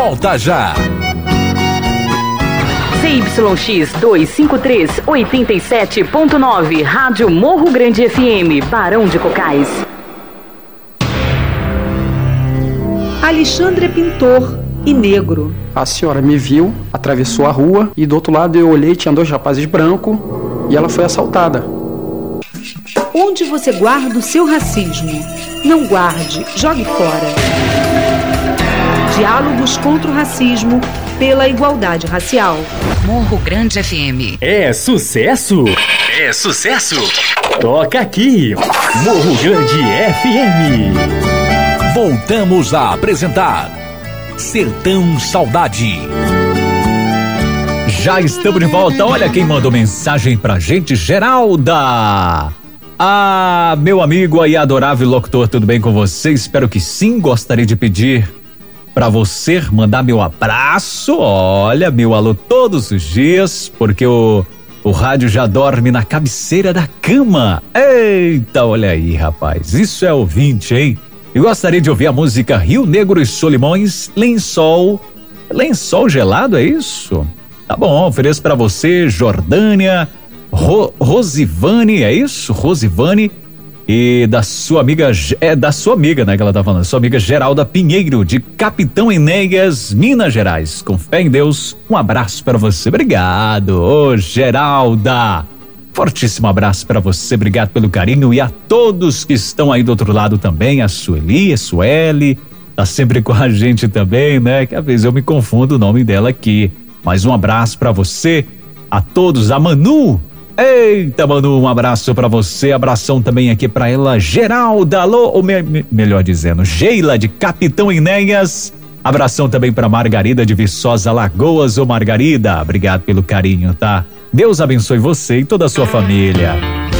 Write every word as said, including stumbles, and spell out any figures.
Volta já. Z Y X duzentos e cinquenta e três, oitenta e sete ponto nove, Rádio Morro Grande F M, Barão de Cocais. Alexandre é pintor e negro. A senhora me viu, atravessou a rua e do outro lado eu olhei, tinha dois rapazes brancos e ela foi assaltada. Onde você guarda o seu racismo? Não guarde, jogue fora. Diálogos contra o racismo pela igualdade racial. Morro Grande F M. É sucesso? É sucesso? Toca aqui, Morro Grande F M. Voltamos a apresentar Sertão Saudade. Já estamos de volta. Olha quem mandou mensagem pra gente, Geralda. Ah, meu amigo aí, adorável locutor, tudo bem com você? Espero que sim. Gostaria de pedir pra você mandar meu abraço, olha, meu alô todos os dias, porque o, o rádio já dorme na cabeceira da cama. Eita, olha aí, rapaz, isso é ouvinte, hein? E gostaria de ouvir a música Rio Negro e Solimões, Lençol. Lençol gelado, é isso? Tá bom, ofereço pra você, Jordânia, Ro, Rosivane, é isso? Rosivane. E da sua amiga, é da sua amiga, né, que ela tá falando, sua amiga Geralda Pinheiro, de Capitão Enéas, Minas Gerais. Com fé em Deus, um abraço pra você. Obrigado, ô Geralda. Fortíssimo abraço pra você, obrigado pelo carinho e a todos que estão aí do outro lado também, a Sueli, a Sueli, tá sempre com a gente também, né, que às vezes eu me confundo o nome dela aqui. Mas um abraço pra você, a todos, a Manu. Eita, Manu, um abraço pra você, abração também aqui pra ela, Geralda, alô, ou me, me, melhor dizendo, Sheila de Capitão Enéas, abração também pra Margarida de Viçosa, Lagoas, ô Margarida, obrigado pelo carinho, tá? Deus abençoe você e toda a sua família.